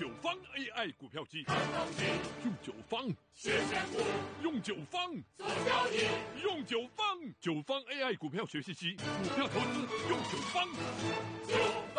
九方 AI 股票机， 用九方学选股， 用九方做交易， 用九方九方 AI 股票学习机，股票投资用九方。